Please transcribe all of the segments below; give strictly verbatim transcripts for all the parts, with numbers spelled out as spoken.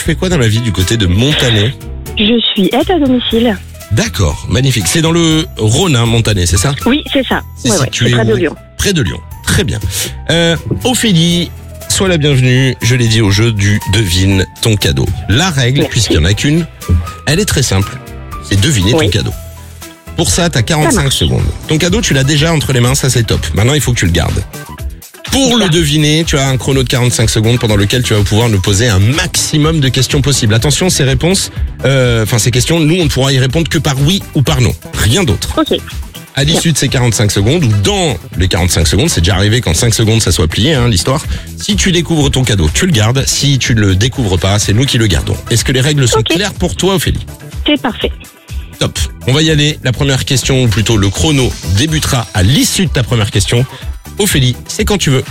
fais quoi dans la vie du côté de Montané? Je suis aide à domicile. D'accord, magnifique. C'est dans le Rhône, hein, Montané, c'est ça? Oui, c'est ça. C'est Ouais, ouais, situé c'est près de où? Lyon. Près de Lyon, très bien. Euh, Ophélie, sois la bienvenue, je l'ai dit au jeu du devine ton cadeau. La règle, Merci. puisqu'il y en a qu'une, elle est très simple, c'est deviner Oui. ton cadeau. Pour ça, t'as quarante-cinq marche. secondes. Ton cadeau, tu l'as déjà entre les mains, ça c'est top. Maintenant, il faut que tu le gardes. Pour le deviner, tu as un chrono de quarante-cinq secondes pendant lequel tu vas pouvoir nous poser un maximum de questions possibles. Attention, ces réponses, euh, enfin ces questions, nous on ne pourra y répondre que par oui ou par non, rien d'autre. Ok. À l'issue de ces quarante-cinq secondes, ou dans les quarante-cinq secondes, c'est déjà arrivé qu'en cinq secondes ça soit plié, hein, l'histoire. Si tu découvres ton cadeau, tu le gardes. Si tu ne le découvres pas, c'est nous qui le gardons. Est-ce que les règles sont Ok. claires pour toi, Ophélie? C'est parfait. Top. On va y aller. La première question, ou plutôt le chrono, débutera à l'issue de ta première question. Ophélie, c'est quand tu veux.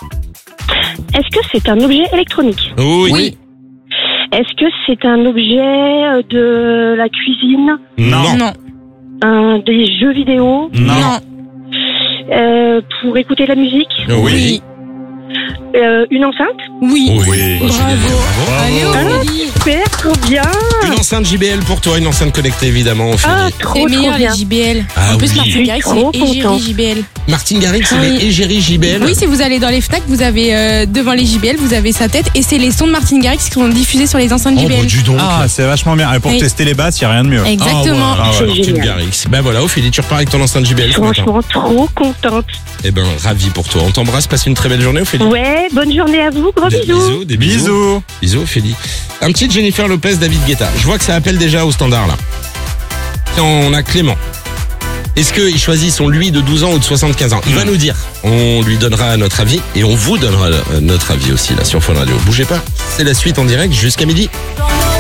Est-ce que c'est un objet électronique? Oui. Est-ce que c'est un objet de la cuisine? Non. Non. Un des jeux vidéo? Non. Euh, pour écouter la musique? Oui. Euh, une enceinte? Oui. Oui. Bravo. Allez, Ah, Ophélie. super, trop bien! Une enceinte J B L pour toi, une enceinte connectée évidemment, Ophélie. Ah, C'est trop, trop meilleur bien. les J B L. Ah en plus, oui. Martin Je Garrix, suis trop c'est égérie contente. J B L. Martine Garrix, c'est Oui. les égéries J B L. Oui, si vous allez dans les Fnac, vous avez euh, devant les J B L, vous avez sa tête et c'est les sons de Martin Garrix qui sont diffusés sur les enceintes Oh, J B bah, L. dis donc. Ah, c'est vachement bien. Et pour Oui. tester les basses, il n'y a rien de mieux. Exactement. Ah ouais, C'est Martine génial. Garrix. Ben voilà, Ophélie, tu repars avec ton enceinte J B L ce matin. Franchement, trop contente. Eh ben, ravi pour toi. On t'embrasse, passe une très belle journée, Ophélie. Ouais, bonne journée à vous, gros Des bisous. bisous, des bisous. Bisous. Bisous, Ophélie. Un petit Jennifer Lopez, David Guetta. Je vois que ça appelle déjà au standard, là. Tiens, on a Clément. Est-ce qu'il choisit son lui de douze ans ou de soixante-quinze ans? Il va nous dire. On lui donnera notre avis et on vous donnera euh, notre avis aussi, là, sur Fun Radio. Bougez pas. C'est la suite en direct jusqu'à midi. Dans nos